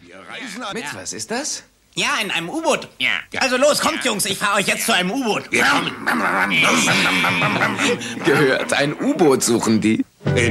Mit was ist das? Ja, in einem U-Boot. Ja. Also los, kommt, Jungs, ich fahre euch jetzt zu einem U-Boot. Gehört, ein U-Boot suchen die.